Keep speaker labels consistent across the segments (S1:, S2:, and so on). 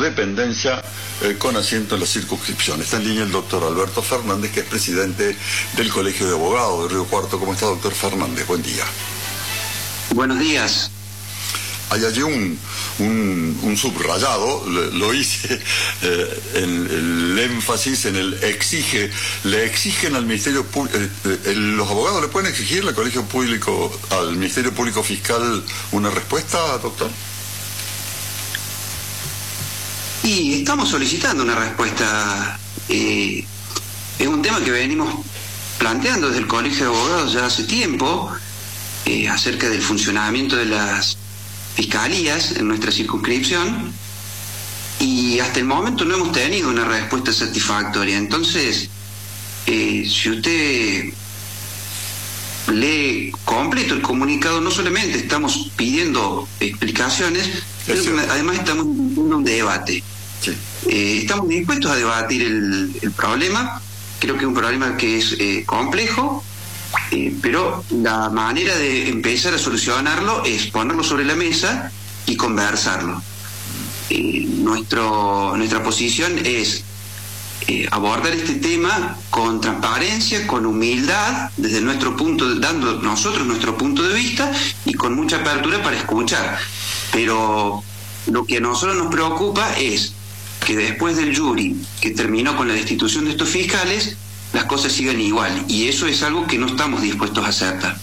S1: dependencia con asiento en la circunscripción. Está en línea el doctor Alberto Fernández, que es presidente del Colegio de Abogados de Río Cuarto. ¿Cómo está, doctor Fernández? Buen día.
S2: Buenos días.
S1: Hay allí un subrayado, lo hice, el énfasis en el exige. Le exigen al Ministerio Público, los abogados le pueden exigir al Colegio Público, al Ministerio Público Fiscal, una respuesta, doctor.
S2: Y estamos solicitando una respuesta. Es un tema que venimos planteando desde el Colegio de Abogados ya hace tiempo, acerca del funcionamiento de las fiscalías en nuestra circunscripción, y hasta el momento no hemos tenido una respuesta satisfactoria. Entonces, si usted lee completo el comunicado, no solamente estamos pidiendo explicaciones, pero además estamos pidiendo un debate.
S1: Sí.
S2: Estamos dispuestos a debatir el problema. Creo que es un problema que es complejo, pero la manera de empezar a solucionarlo es ponerlo sobre la mesa y conversarlo. Nuestra posición es abordar este tema con transparencia, con humildad, desde nuestro punto, dando nosotros nuestro punto de vista y con mucha apertura para escuchar. Pero lo que a nosotros nos preocupa es que después del jury que terminó con la destitución de estos fiscales, las cosas sigan igual, y eso es algo que no estamos dispuestos a aceptar.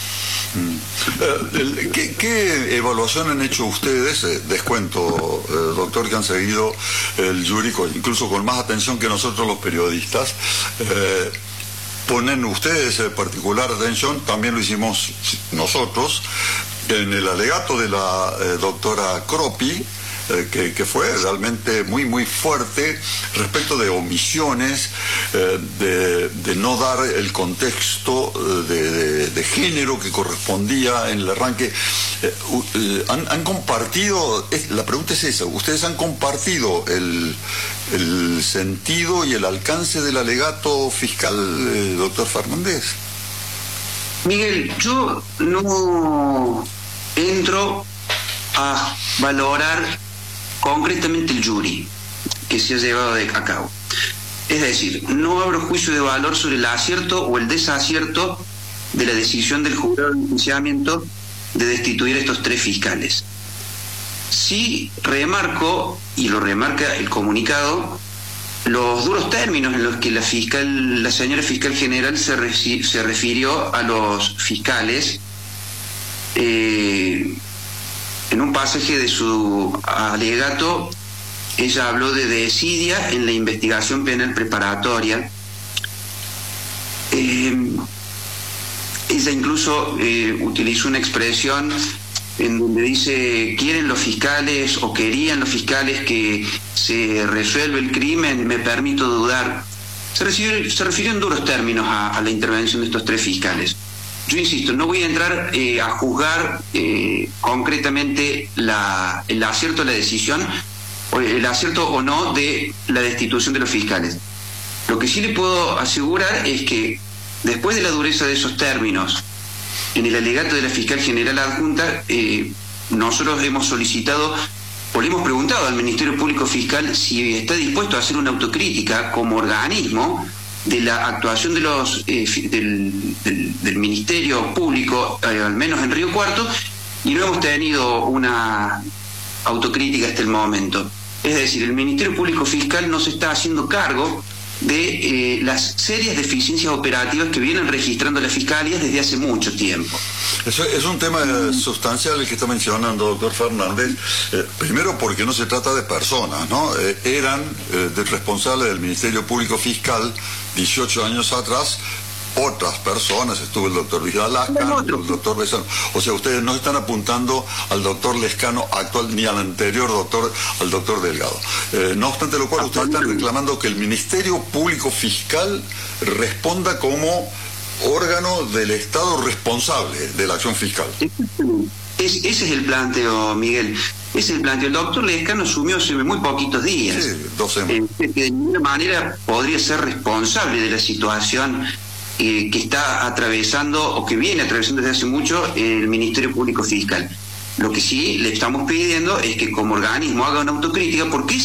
S1: ¿Qué evaluación han hecho ustedes? Descuento, doctor, que han seguido el jury incluso con más atención que nosotros los periodistas. Ponen ustedes particular atención, también lo hicimos nosotros, en el alegato de la doctora Croppi, que fue realmente muy fuerte respecto de omisiones, de no dar el contexto de género que correspondía en el arranque. ¿Han compartido, la pregunta es esa, ustedes han compartido el sentido y el alcance del alegato fiscal, doctor Fernández?
S2: Miguel, yo no entro a valorar concretamente el jury que se ha llevado a cabo. Es decir, no abro juicio de valor sobre el acierto o el desacierto de la decisión del jurado de enjuiciamiento de destituir a estos 3 fiscales. Sí remarco, y lo remarca el comunicado, los duros términos en los que la señora fiscal general se refirió a los fiscales en un pasaje de su alegato. Ella habló de desidia en la investigación penal preparatoria. Ella incluso utilizó una expresión en donde dice: quieren los fiscales o querían los fiscales que se resuelva el crimen, me permito dudar. Se refirió en duros términos a la intervención de estos 3 fiscales. Yo insisto, no voy a entrar a juzgar concretamente el acierto de la decisión, o el acierto o no de la destitución de los fiscales. Lo que sí le puedo asegurar es que después de la dureza de esos términos en el alegato de la fiscal general adjunta, nosotros hemos solicitado o le hemos preguntado al Ministerio Público Fiscal si está dispuesto a hacer una autocrítica como organismo de la actuación de los del Ministerio Público, al menos en Río Cuarto, y no hemos tenido una autocrítica hasta el momento. Es decir, el Ministerio Público Fiscal no se está haciendo cargo de las serias deficiencias operativas que vienen registrando las fiscalías desde hace mucho tiempo.
S1: Eso es un tema sustancial el que está mencionando, doctor Fernández. Primero porque no se trata de personas, ¿no? Eran responsables del Ministerio Público Fiscal 18 años atrás otras personas, estuvo el doctor Vidal Lascano, el doctor Besano. O sea, ustedes no están apuntando al doctor Lescano actual ni al anterior doctor, al doctor Delgado. No obstante lo cual, ustedes están reclamando que el Ministerio Público Fiscal responda como órgano del Estado responsable de la acción fiscal.
S2: Ese es el planteo, Miguel. Ese es el planteo. El doctor Lescano asumió hace muy poquitos días.
S1: Sí, 2 semanas.
S2: Que de ninguna manera podría ser responsable de la situación que está atravesando o que viene atravesando desde hace mucho el Ministerio Público Fiscal. Lo que sí le estamos pidiendo es que como organismo haga una autocrítica, porque